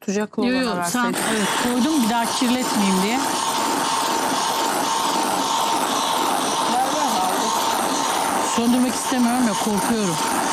tutacaklı Yok olana yok sen verseydin. evet, koydum bir daha kirletmeyeyim diye. Ver ver aldım. Söndürmek istemiyorum ya, korkuyorum.